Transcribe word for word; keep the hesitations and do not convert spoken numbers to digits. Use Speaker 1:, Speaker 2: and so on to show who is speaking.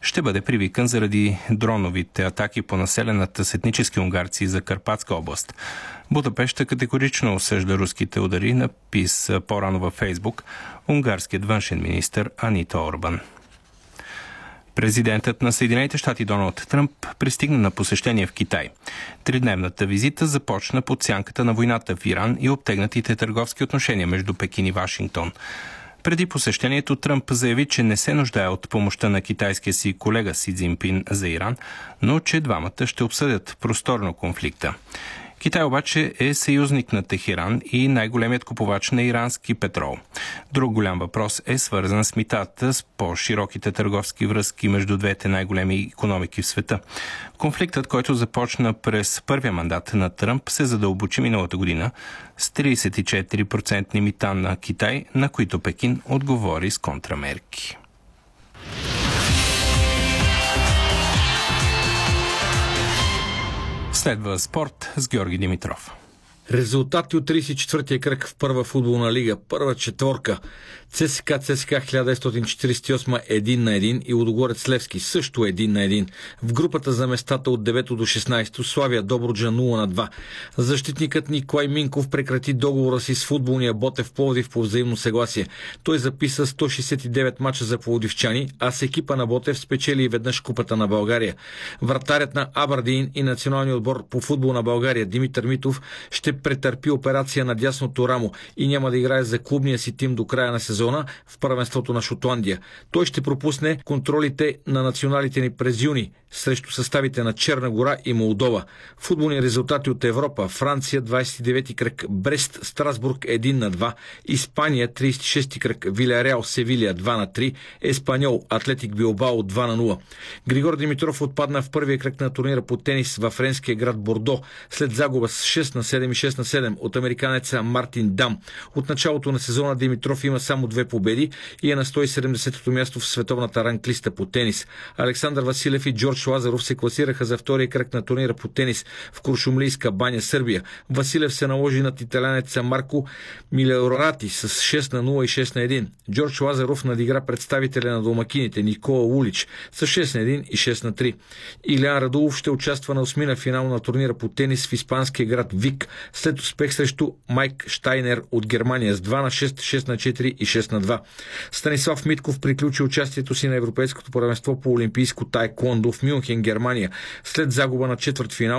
Speaker 1: ще бъде привикан заради дроновите атаки по населената с етнически унгарци за Карпатска област. Будапеща категорично осъжда руските удари, написа по-рано във Фейсбук унгарският външен министър Анита Орбан. Президентът на Съединените щати Доналд Тръмп пристигна на посещение в Китай. Тридневната визита започна под сянката на войната в Иран и обтегнатите търговски отношения между Пекин и Вашингтон. Преди посещението Тръмп заяви, че не се нуждае от помощта на китайския си колега Си Цзинпин за Иран, но че двамата ще обсъдят просторно конфликта. Китай обаче е съюзник на Техеран и най-големият купувач на ирански петрол. Друг голям въпрос е свързан с митата, с по-широките търговски връзки между двете най-големи икономики в света. Конфликтът, който започна през първия мандат на Тръмп, се задълбочи миналата година с тридесет и четири процента мита на Китай, на които Пекин отговори с контрамерки. Следва спорт с Георги Димитров.
Speaker 2: Резултати от тридесет и четвъртия кръг в първа футболна лига, първа четворка. ЦСКА ЦСКА хиляда деветстотин четиридесет и осма един на един и Лудогорец Левски също един на един. В групата за местата от девето до шестнадесето Славия Добруджа нула на два. Защитникът Николай Минков прекрати договора си с футболния Ботев Пловдив по взаимно съгласие. Той записа сто шестдесет и девет мача за пловдивчани, а с екипа на Ботев спечели и веднъж Купата на България. Вратарят на Абърдин и националния отбор по футбол на България Димитър Митов ще претърпи операция на дясното рамо и няма да играе за клубния си тим до края на сезона в първенството на Шотландия. Той ще пропусне контролите на националите ни през юни срещу съставите на Черна гора и Молдова. Футболни резултати от Европа: Франция двадесет и девети кръг, Брест Страсбург един на два, Испания тридесет и шести кръг, Вилереал Севилия два на три, Еспаньол Атлетик Билбао два на нула. Григор Димитров отпадна в първия кръг на турнира по тенис във френския град Бордо след загуба с шест на седем и шест на седем от американеца Мартин Дам. От началото на сезона Димитров има само две победи и е на сто и седемдесетото място в световната ранглиста по тенис. Александър Василев и Джордж Лазаров се класираха за втория кръг на турнира по тенис в Куршумлийска баня, Сърбия. Василев се наложи над италянеца Марко Милеорати с шест на нула и шест на един. Джордж Лазаров надигра представителя на домакините Никола Улич с шест на един и шест на три. Илян Радулов ще участва на осмина финал на турнира по тенис в испанския град Вик след успех срещу Майк Штайнер от Германия с два на шест, шест на четири и шест на два. Станислав Митков приключи участието си на Европейското първенство по олимпийско таеквондо в Мюнхен, Германия, след загуба на четвъртфинал